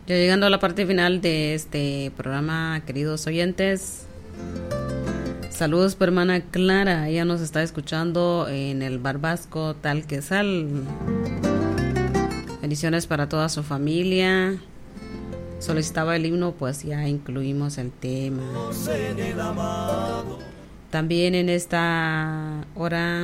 Ya llegando a la parte final de este programa, queridos oyentes. Saludos por hermana Clara, ella nos está escuchando en el Barbasco Talquesal. Bendiciones para toda su familia. Solicitaba el himno, pues ya incluimos el tema. También en esta hora,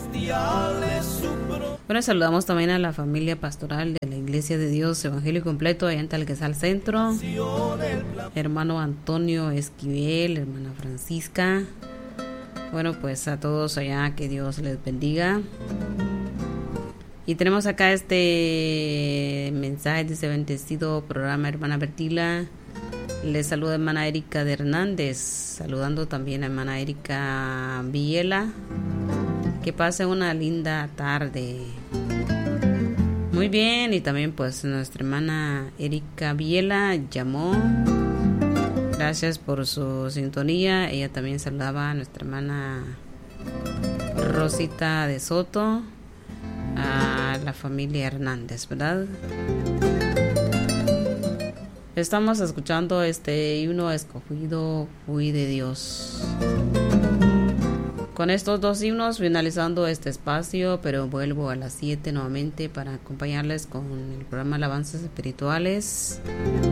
bueno, saludamos también a la familia pastoral de la Iglesia de Dios Evangelio Completo allá en Talquesal Centro, hermano Antonio Esquivel, hermana Francisca. Bueno, pues a todos allá, que Dios les bendiga. Y tenemos acá este mensaje, dice: bendecido programa, hermana Bertila. Les saluda hermana Erika de Hernández, saludando también a hermana Erika Villela. Que pase una linda tarde. Muy bien, y también pues nuestra hermana Erika Villela llamó. Gracias por su sintonía. Ella también saludaba a nuestra hermana Rosita de Soto, a la familia Hernández, ¿verdad? Estamos escuchando este himno escogido, fui de Dios. Con estos dos himnos finalizando este espacio, pero vuelvo a las 7 nuevamente para acompañarles con el programa Alabanzas Espirituales.